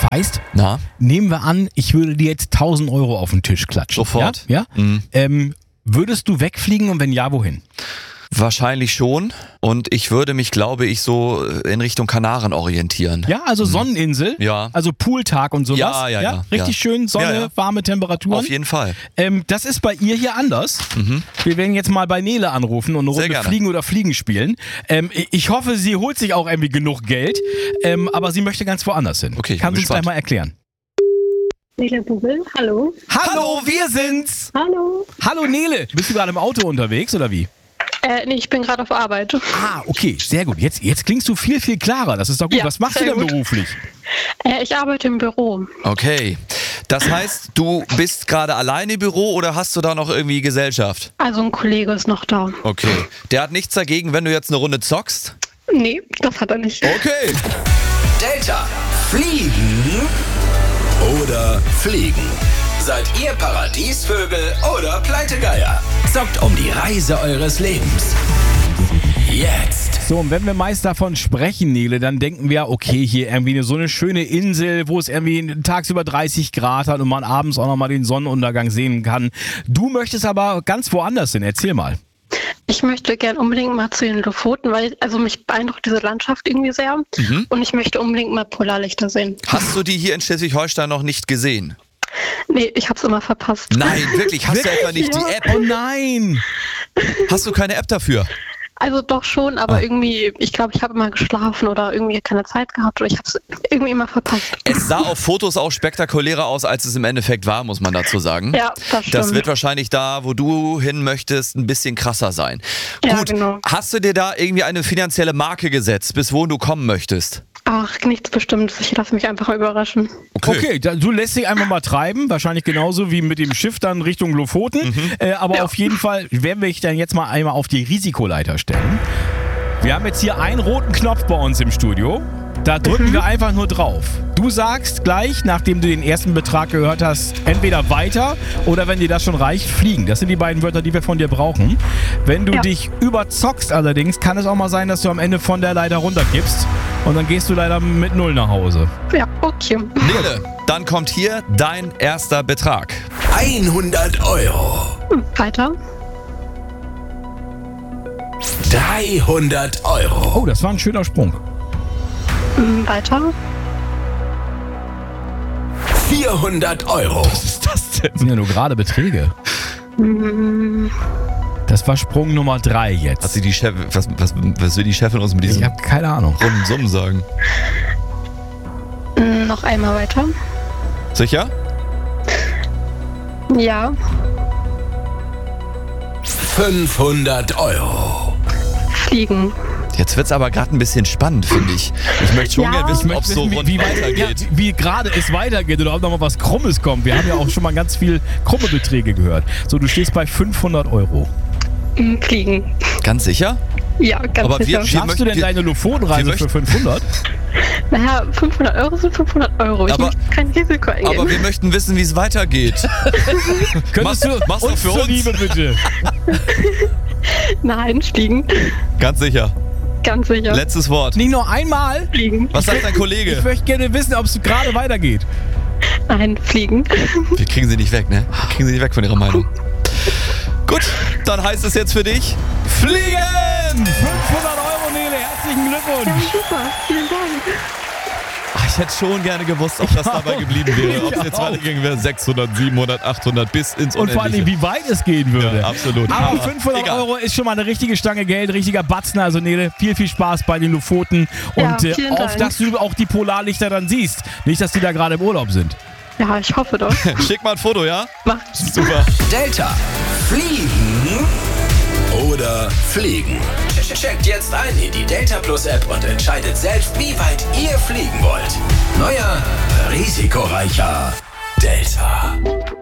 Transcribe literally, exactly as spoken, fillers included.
Heißt, Na? nehmen wir an, ich würde dir jetzt tausend Euro auf den Tisch klatschen. Sofort. Ja? ja? Mhm. Ähm, würdest du wegfliegen und wenn ja, wohin? Wahrscheinlich schon. Und ich würde mich, glaube ich, so in Richtung Kanaren orientieren. Ja, also Sonneninsel, Ja. also Pooltag und sowas. Ja, ja, ja, Richtig ja. schön, Sonne, Ja, ja. warme Temperaturen. Auf jeden Fall. Ähm, das ist bei ihr hier anders. Mhm. Wir werden jetzt mal bei Nele anrufen und eine Sehr Runde gerne. Fliegen oder Fliegen spielen. Ähm, ich hoffe, sie holt sich auch irgendwie genug Geld, ähm, aber sie möchte ganz woanders hin. Okay, ich Kannst bin du uns gleich gespannt. mal erklären? Nele Bubel, hallo. Hallo, wir sind's! Hallo. Hallo Nele, bist du gerade im Auto unterwegs oder wie? Äh, nee, ich bin gerade auf Arbeit. Ah, okay, sehr gut. Jetzt, jetzt klingst du viel, viel klarer. Das ist doch gut. Ja, Was machst du sehr denn gut. beruflich? Äh, ich arbeite im Büro. Okay. Das heißt, du bist gerade alleine im Büro oder hast du da noch irgendwie Gesellschaft? Also ein Kollege ist noch da. Okay. Der hat nichts dagegen, wenn du jetzt eine Runde zockst? Nee, das hat er nicht. Okay. Delta. Fliegen oder fliegen? Seid ihr Paradiesvögel oder Pleitegeier? Zockt um die Reise eures Lebens. Jetzt. So, und wenn wir meist davon sprechen, Nele, dann denken wir, okay, hier irgendwie so eine schöne Insel, wo es irgendwie tagsüber dreißig Grad hat und man abends auch nochmal den Sonnenuntergang sehen kann. Du möchtest aber ganz woanders hin. Erzähl mal. Ich möchte gern unbedingt mal zu den Lofoten, weil also mich beeindruckt diese Landschaft irgendwie sehr. Mhm. Und ich möchte unbedingt mal Polarlichter sehen. Hast du die hier in Schleswig-Holstein noch nicht gesehen? Nee, ich hab's immer verpasst. Nein, wirklich. Hast du etwa nicht Ja. die App? Oh nein! Hast du keine App dafür? Also doch schon, aber Ah. irgendwie, ich glaube, ich habe immer geschlafen oder irgendwie keine Zeit gehabt oder ich habe es irgendwie immer verpasst. Es sah auf Fotos auch spektakulärer aus, als es im Endeffekt war, muss man dazu sagen. Ja, das stimmt. Das wird wahrscheinlich da, wo du hin möchtest, ein bisschen krasser sein. Ja, Gut, genau. hast du dir da irgendwie eine finanzielle Marke gesetzt, bis wohin du kommen möchtest? Ach, nichts Bestimmtes. Ich lasse mich einfach mal überraschen. Okay, da, du lässt dich einfach mal treiben, wahrscheinlich genauso wie mit dem Schiff dann Richtung Lofoten. Äh, aber Ja. auf jeden Fall werden wir dich dann jetzt mal einmal auf die Risikoleiter stellen. Wir haben jetzt hier einen roten Knopf bei uns im Studio. Da drücken wir einfach nur drauf. Du sagst gleich, nachdem du den ersten Betrag gehört hast, entweder weiter oder wenn dir das schon reicht, fliegen. Das sind die beiden Wörter, die wir von dir brauchen. Wenn du Ja. dich überzockst allerdings, kann es auch mal sein, dass du am Ende von der Leiter runterkippst und dann gehst du leider mit Null nach Hause. Ja, okay. Nele, dann kommt hier dein erster Betrag. hundert Euro. Hm, weiter. dreihundert Euro. Oh, das war ein schöner Sprung. Hm, weiter. vierhundert Euro. Was ist das denn? Das sind ja nur gerade Beträge. Hm, Das war Sprung Nummer drei Hat jetzt. sie die Chef, was, was, was will die Chefin uns mit Ich diesem habe keine Ahnung. runden Summen sagen? hm, noch einmal weiter. Sicher? Ja. fünfhundert Euro. Fliegen. Jetzt wird's aber gerade ein bisschen spannend, finde ich. Ich möchte schon Ja. gerne wissen, Ich ob es möchte so wissen, rund wie, wie, weit, weitergeht. ja, wie gerade es weitergeht oder ob noch mal was Krummes kommt. Wir haben ja auch schon mal ganz viel krumme Beträge gehört. So, du stehst bei fünfhundert Euro. Hm, fliegen. Ganz sicher? Ja, ganz Aber wir- sicher. wir- Schaffst du denn möchten- deine wir Lofotenreise möchten- für fünfhundert? Naja, fünfhundert Euro sind fünfhundert Euro. Ich Aber- möchte kein Risiko eingehen. Aber wir möchten wissen, wie es weitergeht. Könntest Mach- du mach's doch uns für uns. zuliebe bitte? Nein, fliegen. Ganz sicher. Ganz sicher. Letztes Wort. Nicht nur einmal? Fliegen. Was sagt dein Ich Kollege? möchte gerne wissen, ob es gerade weitergeht. Nein, fliegen. Wir kriegen sie nicht weg, ne? Wir kriegen sie nicht weg von ihrer Meinung. Gut, dann heißt es jetzt für dich Fliegen! fünfhundert Euro, Nele. Herzlichen Ja, Glückwunsch. super. Vielen Dank. Ach, ich hätte schon gerne gewusst, ob das dabei geblieben wäre. Ob es Ich jetzt auch. weitergegangen wäre. sechshundert, siebenhundert, achthundert bis ins Und vor allem, Unendliche. wie weit es gehen würde. Ja, absolut. Aber Aber fünfhundert egal. Euro ist schon mal eine richtige Stange Geld, richtiger Batzen. Also Nele, viel, viel Spaß bei den Lofoten. Ja, Und äh, vielen auf, Dank. dass du auch die Polarlichter dann siehst. Nicht, dass die da gerade im Urlaub sind. Ja, ich hoffe doch. Schick mal ein Foto, ja? Mach. Super. Delta. Fliegen oder fliegen? Checkt jetzt ein in die Delta Plus App und entscheidet selbst, wie weit ihr fliegen wollt. Neuer, risikoreicher Delta.